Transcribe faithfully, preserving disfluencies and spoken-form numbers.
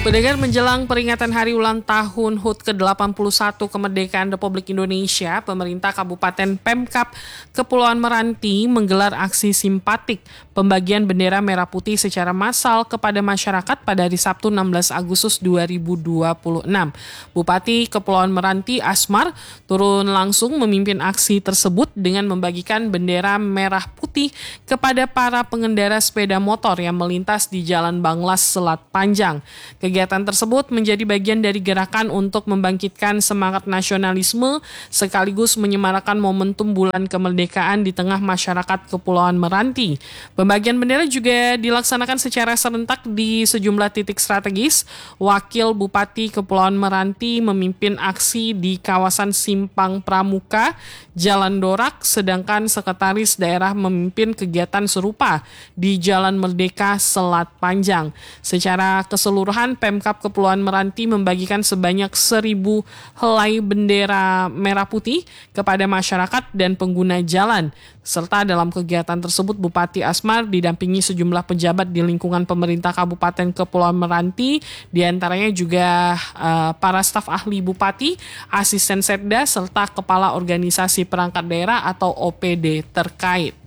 Pendengar, menjelang peringatan hari ulang tahun H U T ke delapan puluh satu kemerdekaan Republik Indonesia, pemerintah Kabupaten Pemkab Kepulauan Meranti menggelar aksi simpatik pembagian bendera merah putih secara massal kepada masyarakat pada hari Sabtu enam belas Agustus dua ribu dua puluh enam. Bupati Kepulauan Meranti Asmar turun langsung memimpin aksi tersebut dengan membagikan bendera merah putih kepada para pengendara sepeda motor yang melintas di Jalan Banglas Selat Panjang. Kegiatan tersebut menjadi bagian dari gerakan untuk membangkitkan semangat nasionalisme sekaligus menyemarakan momentum bulan kemerdekaan di tengah masyarakat Kepulauan Meranti. Pembagian bendera juga dilaksanakan secara serentak di sejumlah titik strategis. Wakil Bupati Kepulauan Meranti memimpin aksi di kawasan Simpang Pramuka, Jalan Dorak, sedangkan Sekretaris Daerah memimpin kegiatan serupa di Jalan Merdeka Selat Panjang. Secara keseluruhan, Pemkab Kepulauan Meranti membagikan sebanyak seribu helai bendera merah putih kepada masyarakat dan pengguna jalan. Serta dalam kegiatan tersebut, Bupati Asmar didampingi sejumlah pejabat di lingkungan pemerintah Kabupaten Kepulauan Meranti, diantaranya juga uh, para staf ahli Bupati, asisten Setda, serta kepala organisasi perangkat daerah atau O P D terkait.